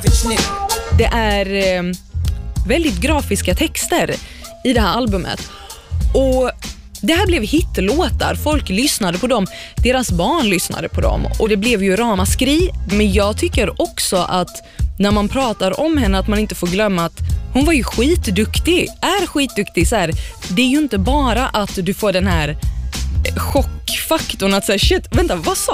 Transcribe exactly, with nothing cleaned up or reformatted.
Det är eh, väldigt grafiska texter i det här albumet. Och det här blev hitlåtar. Folk lyssnade på dem. Deras barn lyssnade på dem. Och det blev ju ramaskri. Men jag tycker också att när man pratar om henne att man inte får glömma att hon var ju skitduktig. Är skitduktig. Så här, det är ju inte bara att du får den här chockfaktorn att säga shit, vänta, vad sa